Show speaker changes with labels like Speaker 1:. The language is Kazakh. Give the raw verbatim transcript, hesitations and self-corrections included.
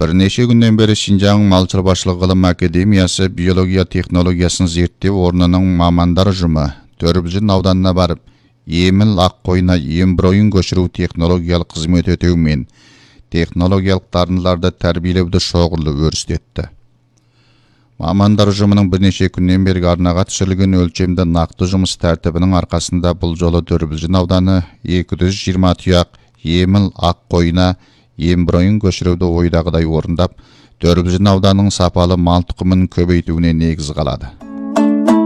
Speaker 1: Bir neçe günden beri Şinjan Mal Çarvaşçılık Gılım Akademiyası biologiya texnologiyasını zerttep ornunun mamanдар ұжымы Төрөбүлжүн ауданына барып, еміл ақ қойына емброюн көшіру технологиялық қызмет өтеу мен технологиялық дарындыларды тәрбиелеуді шоғырлы өрістетті. Мамандар ұжымының бірнеше күннен бергі арнаға түсірілген өлчемді нақты жұмыс тәртібінің арқасында бұл жолы Төрөбүлжүн ауданы екі жүз жиырма тұяқ еміл ақ қойына емброюн көшіруді ойдағыдай орындап, Төрөбүлжүн ауданының сапалы мал тұқымын көбейтуіне негіз қалады.